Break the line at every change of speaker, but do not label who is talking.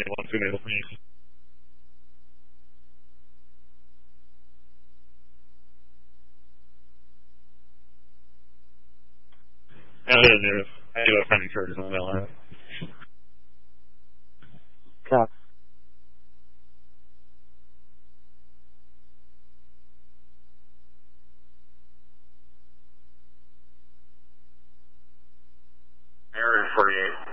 one female for me. I do a friendly church on the mail.
Copy.
Area 48.